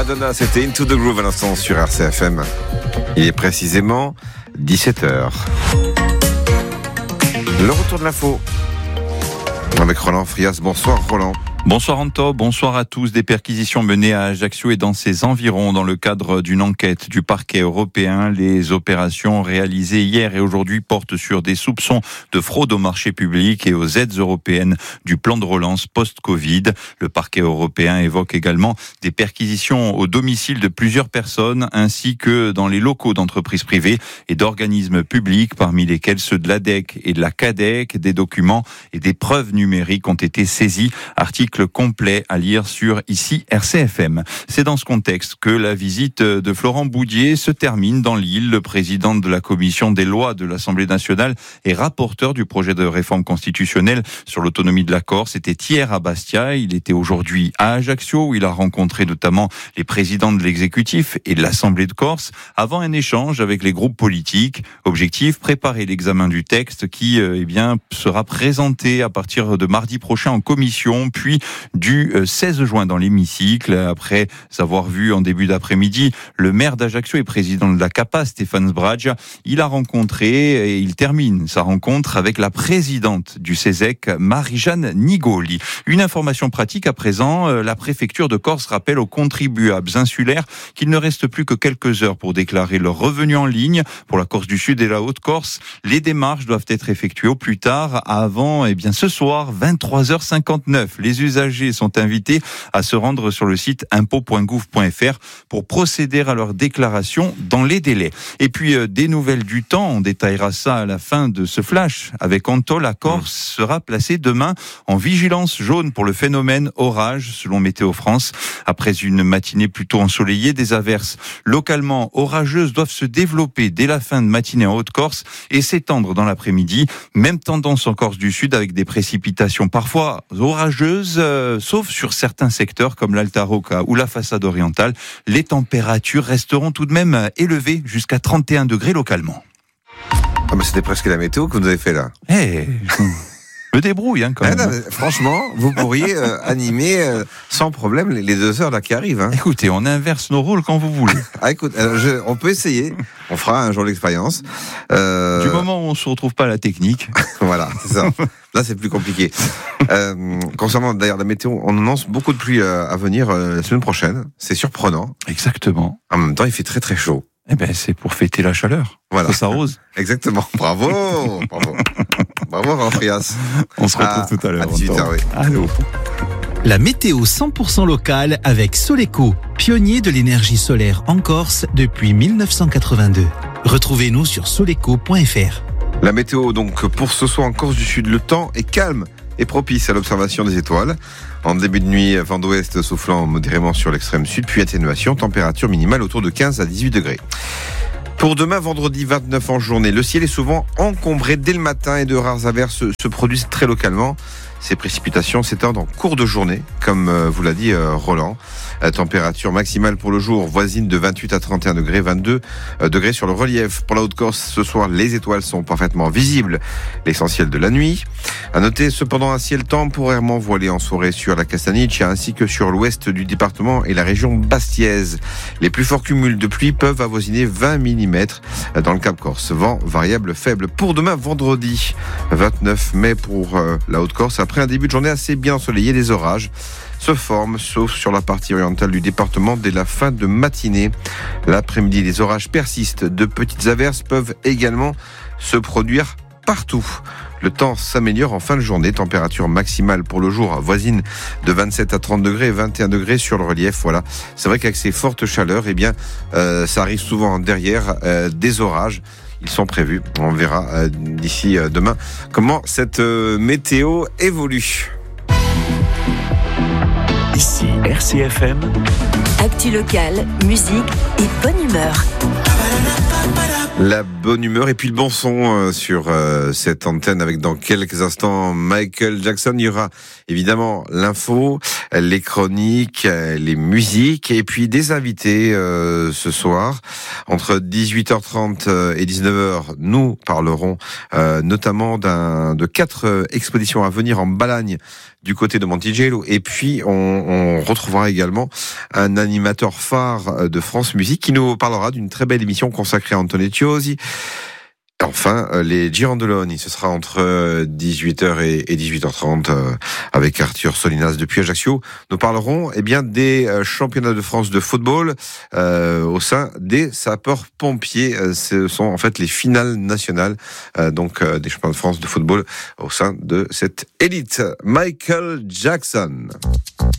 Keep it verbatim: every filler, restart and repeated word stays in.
Madonna, c'était Into the Groove à l'instant sur R C F M. Il est précisément dix-sept heures. Le retour de l'info avec Roland Frias. Bonsoir Roland. Bonsoir Anto, bonsoir à tous. Des perquisitions menées à Ajaccio et dans ses environs dans le cadre d'une enquête du parquet européen. Les opérations réalisées hier et aujourd'hui portent sur des soupçons de fraude aux marchés publics et aux aides européennes du plan de relance post-Covid. Le parquet européen évoque également des perquisitions au domicile de plusieurs personnes ainsi que dans les locaux d'entreprises privées et d'organismes publics, parmi lesquels ceux de l'A D E C et de la CADEC. Des documents et des preuves numériques ont été saisis. Article complet à lire sur ici R C F M. C'est dans ce contexte que la visite de Florent Boudier se termine dans l'île. Le président de la commission des lois de l'Assemblée nationale et rapporteur du projet de réforme constitutionnelle sur l'autonomie de la Corse était hier à Bastia. Il était aujourd'hui à Ajaccio où il a rencontré notamment les présidents de l'exécutif et de l'Assemblée de Corse avant un échange avec les groupes politiques. Objectif, préparer l'examen du texte qui eh bien, sera présenté à partir de mardi prochain en commission, puis du seize juin dans l'hémicycle. Après avoir vu en début d'après-midi le maire d'Ajaccio et président de la CAPA, Stéphane Sbradja, il a rencontré et il termine sa rencontre avec la présidente du CESEC, Marie-Jeanne Nigoli. Une information pratique à présent, la préfecture de Corse rappelle aux contribuables insulaires qu'il ne reste plus que quelques heures pour déclarer leur revenu en ligne. Pour la Corse du Sud et la Haute-Corse, les démarches doivent être effectuées au plus tard avant, eh bien, ce soir, vingt-trois heures cinquante-neuf. Les usagers sont invités à se rendre sur le site impôts point gouv point f r pour procéder à leur déclaration dans les délais. Et puis, euh, des nouvelles du temps, on détaillera ça à la fin de ce flash. Avec Anto, la Corse mmh. sera placée demain en vigilance jaune pour le phénomène orage, selon Météo France. Après une matinée plutôt ensoleillée, des averses localement orageuses doivent se développer dès la fin de matinée en Haute-Corse et s'étendre dans l'après-midi. Même tendance en Corse du Sud avec des précipitations parfois orageuses, Euh, sauf sur certains secteurs comme l'Alta Rocca ou la façade orientale. Les températures resteront tout de même élevées jusqu'à trente et un degrés localement. Ah bah c'était presque la météo que vous avez fait là. Eh, hey, je me débrouille hein, quand même. Ah non, franchement, vous pourriez euh, animer euh, sans problème les, les deux heures là qui arrivent. Hein. Écoutez, on inverse nos rôles quand vous voulez. Ah écoute, alors je, on peut essayer. On fera un jour l'expérience. Euh... Du moment où on se retrouve pas à la technique. Voilà, c'est ça. Là, c'est plus compliqué. Euh, concernant d'ailleurs la météo, on annonce beaucoup de pluie euh, à venir euh, la semaine prochaine. C'est surprenant. Exactement. En même temps, il fait très très chaud. Eh ben, c'est pour fêter la chaleur. Voilà. Ça s'arrose. Exactement. Bravo. Bravo. Bravo, Roland Frias. On se retrouve ah, tout à l'heure. À dix-huit heures, oui. Allô. La météo cent pour cent locale avec Soleco, pionnier de l'énergie solaire en Corse depuis mille neuf cent quatre-vingt-deux. Retrouvez-nous sur soleco point f r. La météo, donc, pour ce soir en Corse du Sud, le temps est calme et propice à l'observation des étoiles. En début de nuit, vent d'ouest soufflant modérément sur l'extrême sud, puis atténuation, température minimale autour de quinze à dix-huit degrés. Pour demain, vendredi vingt-neuf en journée, le ciel est souvent encombré dès le matin et de rares averses se produisent très localement. Ces précipitations s'étendent en cours de journée, comme vous l'a dit Roland. La température maximale pour le jour voisine de vingt-huit à trente et un degrés, vingt-deux degrés sur le relief. Pour la Haute-Corse, ce soir, les étoiles sont parfaitement visibles, l'essentiel de la nuit. À noter cependant un ciel temporairement voilé en soirée sur la Castaniche, ainsi que sur l'ouest du département et la région bastiaise. Les plus forts cumuls de pluie peuvent avoisiner vingt millimètres dans le Cap Corse. Vent variable faible. Pour demain, vendredi vingt-neuf mai pour la Haute-Corse, après un début de journée assez bien ensoleillé, des orages se forment, sauf sur la partie orientale du département dès la fin de matinée. L'après-midi, les orages persistent. De petites averses peuvent également se produire partout. Le temps s'améliore en fin de journée. Température maximale pour le jour voisine de vingt-sept à trente degrés, vingt et un degrés sur le relief. Voilà. C'est vrai qu'avec ces fortes chaleurs, eh bien, euh, ça arrive souvent derrière euh, des orages. Ils sont prévus. On verra euh, d'ici euh, demain comment cette euh, météo évolue. Ici R C F M. Actu locale, musique et bonne humeur. La bonne humeur et puis le bon son euh, sur euh, cette antenne avec dans quelques instants Michael Jackson. Il y aura évidemment l'info, les chroniques, les musiques et puis des invités euh, ce soir. Entre dix-huit heures trente et dix-neuf heures, nous parlerons euh, notamment d'un, de quatre expositions à venir en Balagne du côté de Monticello. Et puis, on, on retrouvera également un animateur phare de France Musique qui nous parlera d'une très belle émission consacrée à Antonio Chiosi. Enfin, les Girandoloni, ce sera entre dix-huit heures et dix-huit heures trente avec Arthur Solinas depuis Ajaccio. Nous parlerons eh bien des championnats de France de football euh, au sein des sapeurs-pompiers. Ce sont en fait les finales nationales euh, donc euh, des championnats de France de football au sein de cette élite. Michael Jackson.